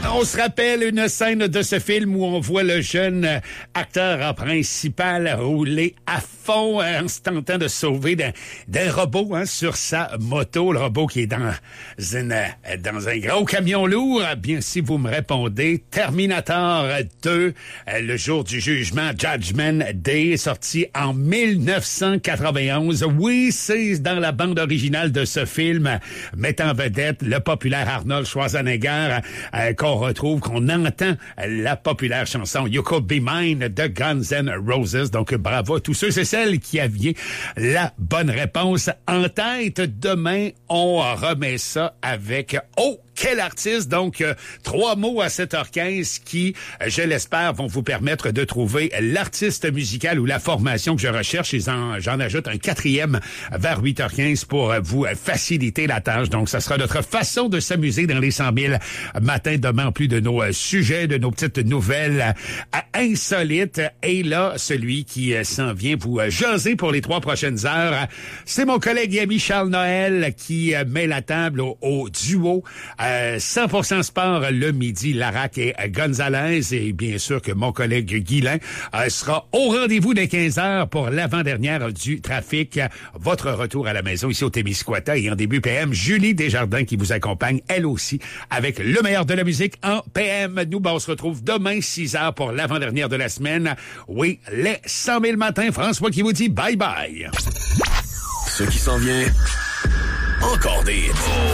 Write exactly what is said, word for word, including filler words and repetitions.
On se rappelle une scène de ce film où on voit le jeune acteur principal rouler à fond en se tentant de sauver d'un, d'un robot hein, sur sa moto. Le robot qui est dans, une, dans un gros camion lourd. Bien, si vous me répondez, Terminator deux, le jour du jugement, Judgment Day, sorti en dix-neuf cent quatre-vingt-onze. Oui, c'est dans la bande originale de ce film, mettant en vedette le populaire Arnold Schwarzenegger, euh, qu'on retrouve, qu'on entend la populaire chanson You Could Be Mine de Guns N' Roses. Donc, bravo à tous ceux et celles qui aviez la bonne réponse en tête. Demain, on remet ça avec Oh! Quel artiste? Donc, euh, trois mots à sept heures quinze qui, je l'espère, vont vous permettre de trouver l'artiste musical ou la formation que je recherche. Et j'en, j'en ajoute un quatrième vers huit heures quinze pour vous faciliter la tâche. Donc, ça sera notre façon de s'amuser dans les cent mille matins demain, en plus de nos euh, sujets, de nos petites nouvelles euh, insolites. Et là, celui qui euh, s'en vient vous euh, jaser pour les trois prochaines heures, c'est mon collègue et ami Charles Noël qui euh, met la table au, au duo Euh, cent pour cent sport le midi, Larac et Gonzalez. Et bien sûr que mon collègue Guilain euh, sera au rendez-vous dès quinze heures pour l'avant-dernière du trafic. Votre retour à la maison ici au Témiscouata et en début P M, Julie Desjardins qui vous accompagne, elle aussi, avec le meilleur de la musique en P M. Nous, ben, on se retrouve demain six heures pour l'avant-dernière de la semaine. Oui, les cent mille matins. François qui vous dit bye-bye. Ce qui s'en vient, encore des...